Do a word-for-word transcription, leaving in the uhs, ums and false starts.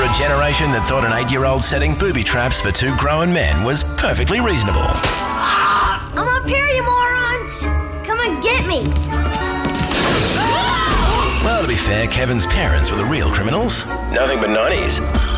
a generation that thought an eight-year-old setting booby traps for two grown men was perfectly reasonable. I'm up here, you morons! Come and get me! Well, to be fair, Kevin's parents were the real criminals. Nothing but nineties.